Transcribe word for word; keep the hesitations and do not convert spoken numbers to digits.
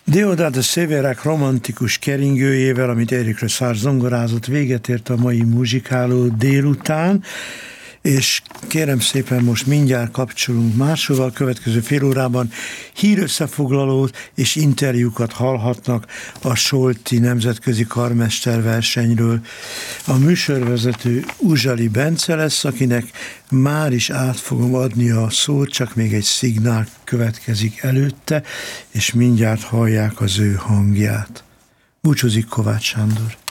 Deodato Séverac romantikus keringőjével, amit Éric Rössard zongorázott, véget ért a mai muzsikáló délután, és kérem szépen most mindjárt kapcsolunk máshova. A következő fél órában hírösszefoglalót és interjúkat hallhatnak a Solti nemzetközi karmesterversenyről. A műsorvezető Uzsali Bence lesz, akinek már is át fogom adni a szót, csak még egy szignál következik előtte, és mindjárt hallják az ő hangját. Búcsúzik Kovács Sándor.